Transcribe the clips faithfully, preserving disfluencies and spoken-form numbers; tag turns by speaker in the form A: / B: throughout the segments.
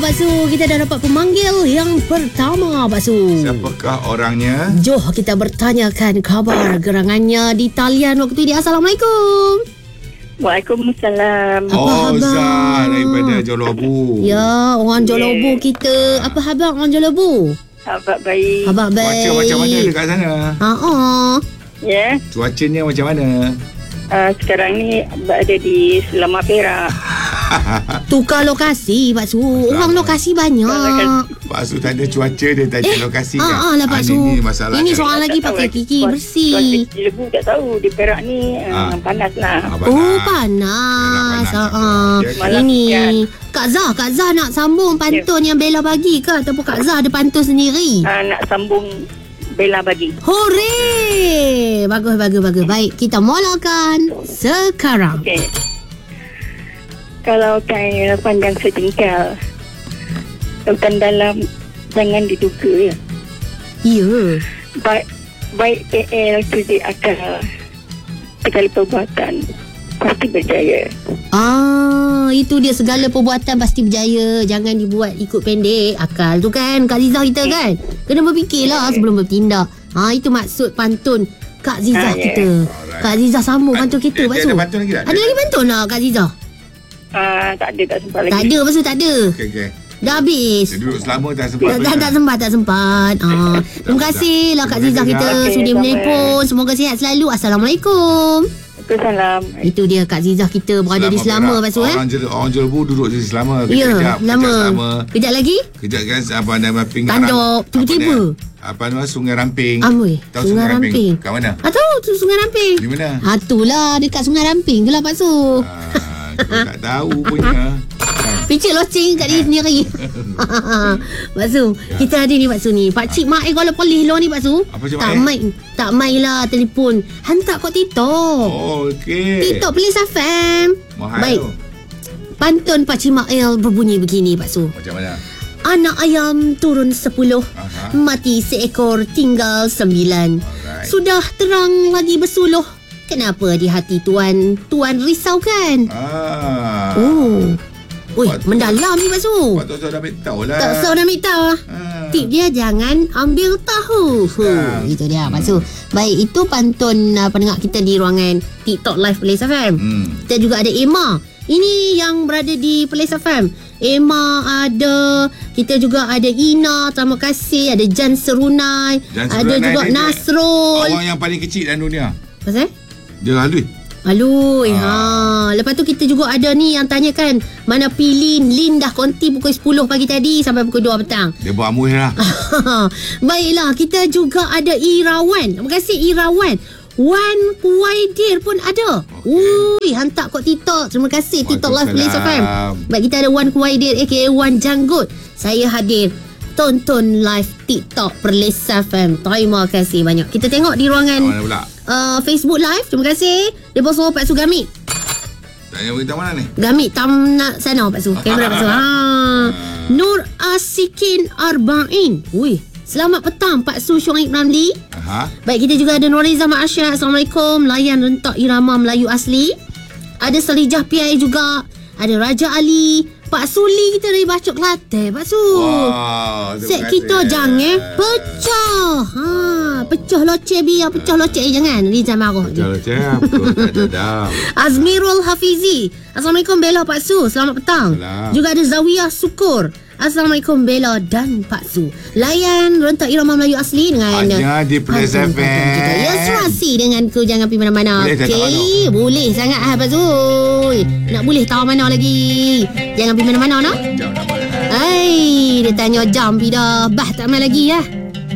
A: Pak Su, kita dah dapat pemanggil yang pertama, Pak Su.
B: Siapakah orangnya?
A: Jom kita bertanyakan khabar gerangannya di talian waktu ini. Assalamualaikum.
C: Waalaikumsalam.
A: Apa
B: oh,
A: khabar?
B: Zah daripada Jolobu.
A: Ya, orang Jolobu
C: Yeah.
A: kita. Apa khabar orang Jolobu?
C: Khabar baik.
A: Khabar baik.
B: Cuaca macam mana dekat sana?
A: Ha-ha.
C: Ya. Yeah.
B: Cuacanya macam mana?
C: Uh, sekarang ni berada di Selamat Perak.
A: Tukar lokasi, Pak Su. Orang lokasi banyak.
B: Pak Su tak ada cuaca, dia tak ada
A: Eh,
B: lokasi
A: ah,
B: kan?
A: ah lah Pak
B: Ah,
A: Su.
B: Ini masalah
A: Ini
B: kan?
A: soal lagi
C: Tak tahu
A: pakai
C: lagi.
A: kiki
C: Cuaca-
A: bersih.
C: Cuaca di Lebu tak tahu. Di Perak ni uh,
B: Ah.
C: panas lah.
B: Ah,
A: Oh,
B: panas.
A: panas.
B: Panas.
A: Ah,
B: Ya,
C: malam
A: ini
C: kan.
A: Kak Zah, Kak Zah nak sambung pantun yang Bella bagi ke ataupun Kak Zah ada pantun sendiri?
C: Uh, nak sambung Bella bagi.
A: Hore! Bagus, bagus, bagus. Baik, kita mulakan sekarang.
C: Okey. Kalau kain panjang sejengkal, lautan dalam jangan diduga ya.
A: Ya.
C: Baik, baik P L kerja akal, segala perbuatan pasti berjaya.
A: Ah, itu dia, segala perbuatan pasti berjaya. Jangan dibuat ikut pendek akal tu kan, Kak Zizah kita kan. Kena berfikirlah sebelum bertindak. Ah, itu maksud pantun Kak Zizah
C: Ah, yeah.
A: kita.
B: Alright.
A: Kak Zizah sambung
B: Pan-
A: pantun kita,
B: dia-
A: Pak
B: dia
A: Su.
B: ada pantun lagi tak?
A: Ada lagi pantun tak Kak Zizah?
C: Ah, tak ada, tak sempat lagi.
A: Tak ada, Pak Su, tak ada.
B: Okey, okey.
A: Dah habis.
B: Dia duduk selama tak sempat.
A: Tak, tak, tak sempat, tak sempat. Ah, terima kasih lah Kak Zizah kita
C: Okey,
A: sudi
C: sama.
A: menelpon. Semoga sihat selalu. Assalamualaikum.
C: Waalaikumsalam.
A: Itu dia Kak Zizah kita berada di Selama, Pak Su eh.
B: Orang Jel- orang Jelebu duduk di Selama. Kejap,
A: Ya,
B: kejap,
A: lama.
B: Kejap selama.
A: Kejap lagi?
B: Kejap kan apa nama pinggir
A: Tanduk, tiba-tiba.
B: Apa nama Sungai Ramping.
A: Amboi,
B: Tahu
A: Sungai Ramping.
B: Kat mana?
A: Ah, tahu tu Sungai Ramping.
B: Di mana?
A: Ha, itulah dekat Sungai Ramping tu lah Pak Su.
B: Ah, kau tak tahu punya.
A: Picit loceng kat diri sendiri. Pak Su, kita ada ni Pak Su ni. Pak Cik Mak eh kalau polis lo ni Pak Su.
B: Apa Cik
A: Tak
B: Mak, eh?
A: main, tak main lah telefon. Hantar kau TikTok.
B: Oh, okey.
A: TikTok Police F M.
B: Mahal
A: Baik.
B: tu.
A: Pantun Pak Cik Mail berbunyi begini Pak Su.
B: Macam mana?
A: Anak ayam turun sepuluh,
B: Aha.
A: mati seekor tinggal sembilan.
B: Alright.
A: Sudah terang lagi bersuluh. Kenapa di hati tuan, tuan risau kan?
B: Ah.
A: Oh. Ui,
B: Patut-
A: mendalam ni Pak Su.
B: Patut saya dah tahu lah.
A: Tak usah dah minta.
B: Ah.
A: Tip dia jangan ambil tahu. Huh, itu dia Pak Su. Baik, itu pantun uh, pendengar kita di ruangan TikTok Live Police F M.
B: Hmm.
A: Kita juga ada Emma. Ini yang berada di Police F M. Emma ada, kita juga ada Ina, terima kasih. Ada Jan Serunai.
B: Jan
A: ada
B: Serunai
A: juga
B: ni dia-
A: Nasrul.
B: Orang yang paling kecil dalam dunia.
A: Pasal?
B: Dia halus.
A: Alui,
B: Ah.
A: ha. Lepas tu kita juga ada ni yang tanyakan mana pilih Lin dah konti pukul sepuluh pagi tadi sampai pukul dua petang.
B: Dia buat amuh lah.
A: Baiklah, kita juga ada Irawan. Terima kasih Irawan. Wan Kuwaidir pun ada.
B: Okey.
A: Ui, hantar kat TikTok. Terima kasih TikTok Live Police F M.
B: Waalaikumsalam.
A: Baik, kita ada Wan Kuwaidir aka Wan Janggut. Saya hadir. Tonton live TikTok Perlis F M. Terima kasih banyak. Kita tengok di ruangan
B: Mana pula?
A: uh, Facebook Live. Terima kasih. Dia bos Pak Su Gamit.
B: Tanya beritahu mana ni?
A: Gamit tam nak sana Pak Su. Kamera Pak Su. Ha. Nur Asikin Arba'in. Ui, selamat petang Pak Su Syuaib Ramli.
B: Aha.
A: Baik, kita juga ada Noriza Mak Asyad. Assalamualaikum. Layan rentak irama Melayu asli. Ada Selijah P I juga. Ada Raja Ali. Pak Suli kita dari Bacok Kelantan. Pak Su.
B: Wow. terima
A: Set
B: kasih.
A: kita jangan pecah. Ha, pecah locek biar pecah locek je jangan. Riza marah.
B: Betul cakap. Betul tak ada dah.
A: Azmirul Hafizi. Assalamualaikum Bella Pak Su. Selamat petang.
B: Salam.
A: Juga ada Zawiyah Syukur. Assalamualaikum Bella dan Pak Su. Layan rentak irama Melayu asli dengan
B: Hanya di Police
A: pantun-
B: F M.
A: pantun kita. Ya, serasi dengan ku jangan pergi mana-mana.
B: Boleh tak kat
A: Okey, boleh sangat ah Pak Su. Nak boleh tahu mana lagi. Jangan pergi mana-mana nak.
B: Jam nama dia.
A: Hai, dia tanya jam pi dah. Bah tak main lagi ya.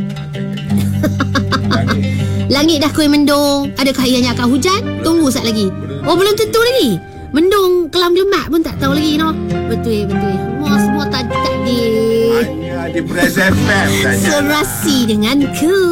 A: Langit dah kuih mendung. Adakah ianya akan hujan? Tunggu sat lagi. Oh, belum tentu lagi. Mendung kelam lemak pun tak tahu lagi no. Betul betul. Semua semua tak tak di
B: Hanya di Police F M saja.
A: serasi dengan ku.